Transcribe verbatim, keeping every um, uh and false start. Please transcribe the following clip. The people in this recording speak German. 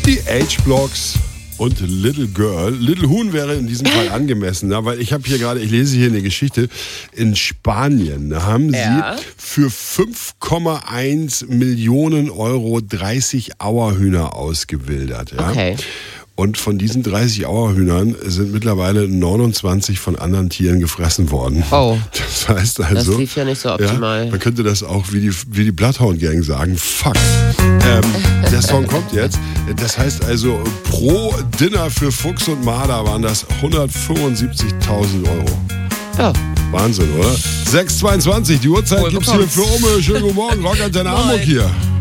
Die H-Blocks und Little Girl. Little Huhn wäre in diesem Fall angemessen, ne? Weil ich habe hier gerade, ich lese hier eine Geschichte, in Spanien da haben Ja. sie für fünf Komma eins Millionen Euro dreißig Auerhühner ausgewildert. Ja? Okay. Und von diesen dreißig Auerhühnern sind mittlerweile neunundzwanzig von anderen Tieren gefressen worden. Oh. Das heißt also... Das lief ja nicht so optimal. Ja, man könnte das auch wie die, wie die Bloodhound Gang sagen. Fuck. Ähm, der Song kommt jetzt. Das heißt also, pro Dinner für Fuchs und Marder waren das hundertfünfundsiebzigtausend Euro. Ja. Wahnsinn, oder? sechs Uhr zweiundzwanzig, die Uhrzeit Wohl gibt's hier bekommt's. für Umme. Schönen guten Morgen, Rock Antenne Hamburg hier.